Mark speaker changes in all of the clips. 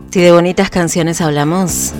Speaker 1: Si de bonitas canciones hablamos,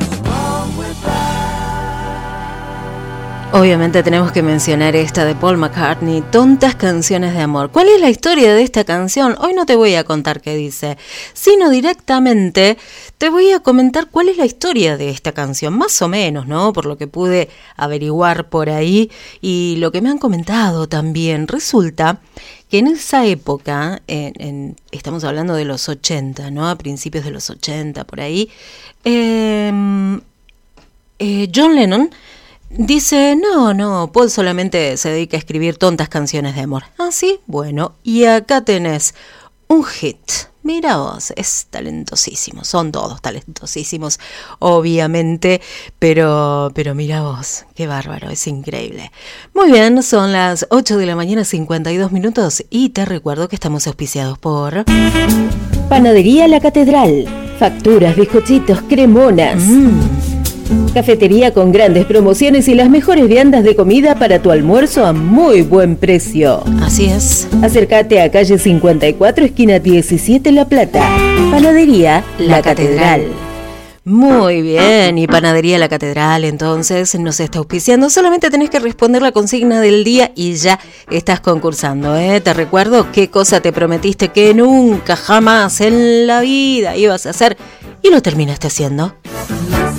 Speaker 1: obviamente tenemos que mencionar esta de Paul McCartney, Tontas canciones de amor. ¿Cuál es la historia de esta canción? Hoy no te voy a contar qué dice, sino directamente te voy a comentar cuál es la historia de esta canción, más o menos, ¿no? Por lo que pude averiguar por ahí y lo que me han comentado también. Resulta que en esa época, estamos hablando de los 80, ¿no? A principios de los 80, por ahí, John Lennon dice, no, Paul solamente se dedica a escribir tontas canciones de amor. ¿Ah, sí? Bueno, y acá tenés un hit. Mira vos, es talentosísimo, son todos talentosísimos, obviamente, pero mira vos, qué bárbaro, es increíble. Muy bien, son las 8 de la mañana, 52 minutos, y te recuerdo que estamos auspiciados por
Speaker 2: Panadería La Catedral, facturas, bizcochitos, cremonas. Cafetería con grandes promociones y las mejores viandas de comida para tu almuerzo a muy buen precio.
Speaker 1: Así es.
Speaker 2: Acércate a calle 54, esquina 17, La Plata. Panadería La Catedral.
Speaker 1: Muy bien, y Panadería La Catedral entonces nos está auspiciando. Solamente tenés que responder la consigna del día y ya estás concursando, ¿eh? Te recuerdo qué cosa te prometiste que nunca jamás en la vida ibas a hacer y lo terminaste haciendo.